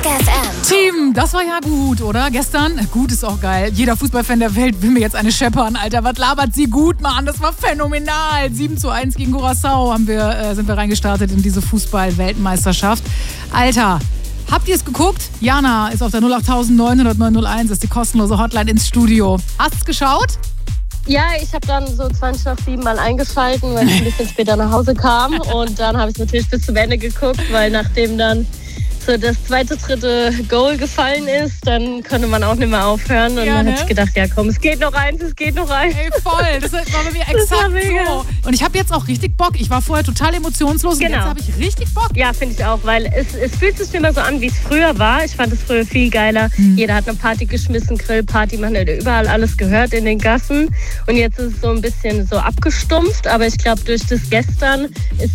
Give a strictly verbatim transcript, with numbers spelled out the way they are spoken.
Rock F M. Team, das war ja gut, oder? Gestern? Gut ist auch geil. Jeder Fußballfan der Welt will mir jetzt eine scheppern, Alter. Was labert sie gut, Mann? Das war phänomenal. sieben zu eins gegen Curaçao haben wir, äh, sind wir reingestartet in diese Fußball-Weltmeisterschaft. Alter, habt ihr es geguckt? Jana ist auf der null acht neun null null neun null eins, ist die kostenlose Hotline ins Studio. Hast du es geschaut? Ja, ich habe dann so zwanzig nach sieben mal eingeschalten, weil ich ein bisschen später nach Hause kam. Und dann habe ich natürlich bis zum Ende geguckt, weil nachdem dann so das zweite, dritte Goal gefallen ist, dann konnte man auch nicht mehr aufhören. Und Ja, dann ne? habe ich gedacht, ja komm, es geht noch eins, es geht noch eins. Ey, voll. Das war bei mir Das war exakt mega. so. Und ich habe jetzt auch richtig Bock. Ich war vorher total emotionslos und Genau. jetzt habe ich richtig Bock. Ja, finde ich auch, weil es, es fühlt sich immer so an, wie es früher war. Ich fand es früher viel geiler. Mhm. Jeder hat eine Party geschmissen, Grillparty, man hat überall alles gehört in den Gassen. Und jetzt ist es so ein bisschen so abgestumpft. Aber ich glaube, durch das Gestern ist